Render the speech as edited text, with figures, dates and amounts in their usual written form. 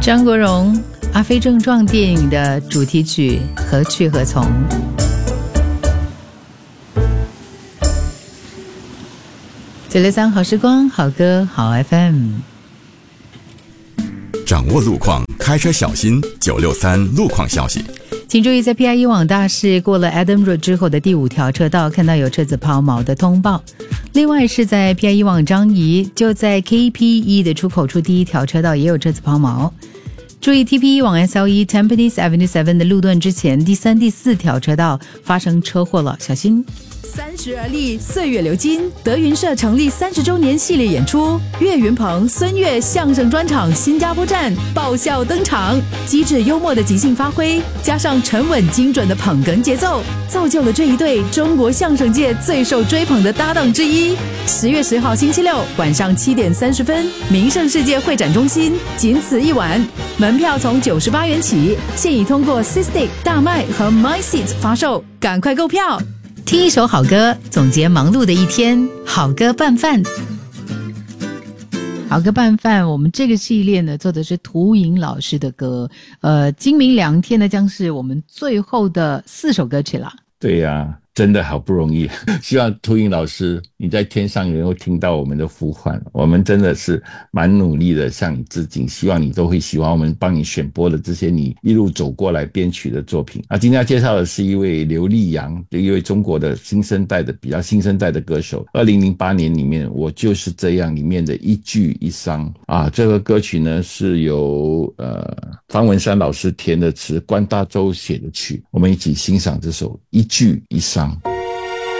张国荣《阿飞正传》电影的主题曲《何去何从》。963好时光，好歌，好 FM。 掌握路况，开车小心。963路况消息。 请注意，在 PIE 往大市过了 Adam Road 之后的第5条车道，看到有车子抛锚的通报。另外是在 PIE 往张仪，就在 KPE 的出口处第1条车道也有车子抛锚。注意 TPE 往 SLE Tampines Avenue 7的路段之前第3、第4条车道发生车祸了，小心。 30而立，岁月流金。德云社成立30周年系列演出，岳云鹏、孙越相声专场新加坡站爆笑登场，机智幽默的即兴发挥，加上沉稳精准的捧哏节奏，造就了这一对中国相声界最受追捧的搭档之一。10月10号星期六晚上7点30分，名胜世界会展中心，仅此一晚，门票从98元起，现已通过 Systix、大麦和 MySeat 发售，赶快购票。 听一首好歌，总结忙碌的一天，好歌拌饭。好歌拌饭，我们这个系列呢做的是涂颖老师的歌，今明两天呢将是我们最后的4首歌曲了。 对呀，真的好不容易，希望涂颖老师你在天上能够听到我们的呼唤，我们真的是蛮努力的向你致敬，希望你都会喜欢我们帮你选播的这些你一路走过来编曲的作品。今天要介绍的是一位刘力扬，一位中国的比较新生代的歌手。2008年里面我就是这样里面的一句一伤这个歌曲呢是由方文山老师填的词，关大洲写的曲，我们一起欣赏这首一句一伤。